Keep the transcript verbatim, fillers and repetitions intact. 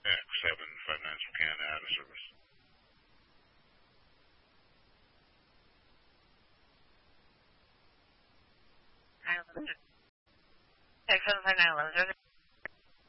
X seven five nine Spokane out of service. X seven five nine eleven service.